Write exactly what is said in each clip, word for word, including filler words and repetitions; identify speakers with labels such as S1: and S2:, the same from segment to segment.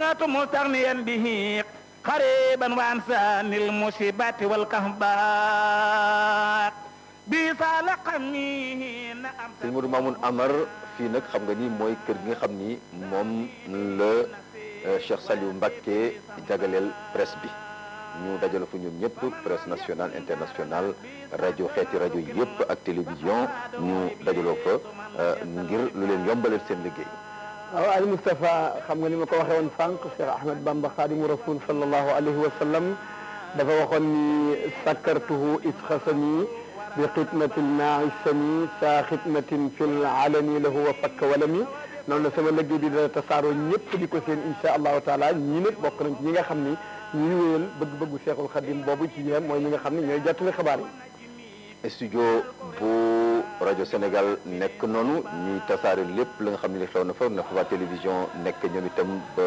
S1: صرت مستغنيا به قريبا وانسان المصيبات والكهبات
S2: sëñ Modou Mamoun Amar fii nag xam nga ni mooy kër gi nga xam ni moom la Cheikh Saliou Mbacké jagaleel presse bi ñu dajale fu ñoom ñëpp presse nationale internationale rajo xeeti rajo yëpp ak télévision ñu dajaloo fa ngir lu leen yombalal seen liggéey.
S3: waaw Ali Moustapha xam nga ni ma ko waxee woon sànq Cheikh Ahmed Bamba Khadimu Rasul sallallahu alayhi wa sallam dafa waxoon ni sakkartuhu isxasani bi xidmatil naisani saa xidmatin fil alani lahu wa fakk walami noonu la sama liggéey bi dana tasaaroo ñëpp di ko seen insha allahu taala ñii nag bokk nañ ci ñi nga xam ni ñuy wéyal bëgg-bëggu Cheikhul Khadim boobu ci ñoom mooy ñi nga xam ni ñooy jottali xibaar yi.
S2: studio bu rajo Sénégal nekk noonu ñuy tasaare lépp la nga xam ne li xew na fa na fa waa télévision nekk ñoom itam ba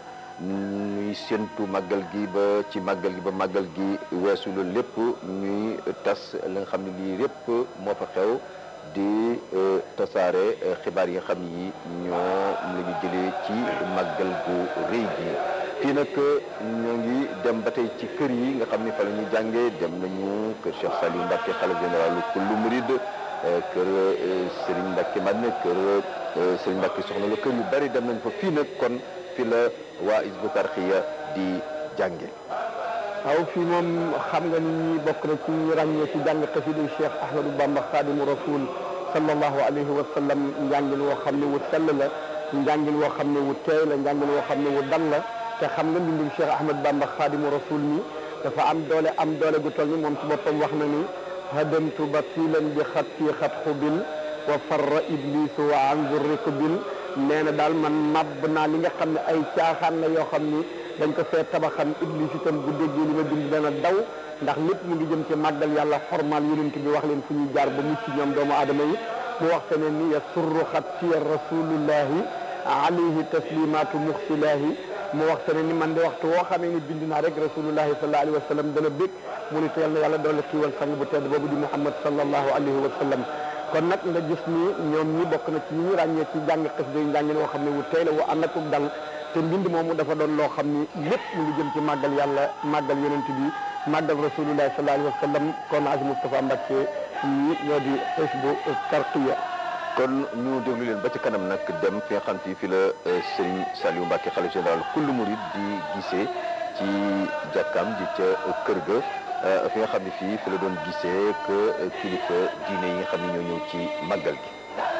S2: ñuy séntu màggal gi ba ci màggal gi ba màggal gi weesu loolu lépp ñuy tas la nga xam ne lii lépp moo fa xew di tasaare xibaar yi nga xam ni ñoo la ñu jëlee ci màggal gu rëy gi. fii nag ñoo ngi dem ba tey ci kër yi nga xam ni fa la ñuy jàngee dem nañu kër Cheikh Saliou Mbacké xalif général kullu murid kër Serigne Mbacké man kër Serigne Mbacké soxna la kër yu bari dem nañ fa fii nag kon fi la waa Hizbut Tarqiyyah di jànge.
S3: waaw fii moom xam nga ni ñi bokk na ci ñi ràññee ci jàng xasida Cheikh Ahmadou Bamba Khadimu Rasul sallallahu alayhi wa sallam njàngin woo xam ne wu sell la njàngin woo xam ne wu teey la njàngin woo xam ne wu dal la te xam nga mbindum Cheikh Ahmed Bamba Khadimu Rasul mi dafa am doole am doole gu toll ni moom ci boppam wax na ni hadamtu batilan bi xatti xat xubil wa farra iblisu wa an zurrikubil nee na daal man màbb naa li nga xam ne ay caaxaan la yoo xam ni dañ ko fee tabaxan iblis itam bu déggee li ma bind dana daw ndax lépp mu ngi jëm ci màggal yàlla xormaal yonent bi wax leen fu ñuy jaar ba mucc ñoom doomu aadama yi mu wax feneen ni yasurru xatti rasulullahi alayhi taslimatu muxsilahi mu wax te ne ni man de waxtu woo xamee ni bind naa rek rasulullahi sallallahu alayhi wa sallam dana bég mu ni teel na yàlla doole xiiwal sang bu tedd boobu di Muhammad sallallahu alayhi wa sallam kon nag nga gis ni ñoom ñi bokk na ci ñi ñu ràññee ci jàng xasida yi njàngin woo xam ne wu tey la wu ànd ak dal te mbind moomu dafa doon loo xam ni lépp mu ngi jëm ci màggal yàlla màggal yonent bi màggal rasulullahi sallallahu alayhi wa sallam kon Aji Moustapha Mbacké ñi ñoo di Hizbut Tarqiyyah.
S2: kon ñu déglu leen ba ci kanam nag dem fi nga xam fi fi la Serigne Saliou Mbacké xalifa général kullu murid di gisee ci jàkkaam di ca kër ga fi nga xam ne fii fi la doon gisee que kilifa diine yi nga xam ne ñoo ñëw ci màggal gi.